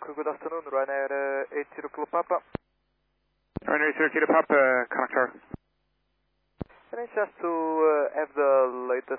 good afternoon, Ryanair 80 Kilo Papa. Ryanair 80 Kilo Papa, connector. Can I just to have the latest